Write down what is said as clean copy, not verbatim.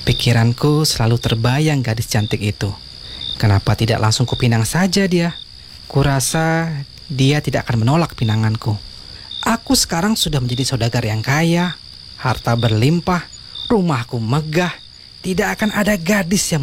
Pikiranku selalu terbayang gadis cantik itu. Kenapa tidak langsung kupinang saja dia? Kurasa dia tidak akan menolak pinanganku. Aku sekarang sudah menjadi saudagar yang kaya, harta berlimpah, rumahku megah. Tidak akan ada gadis yang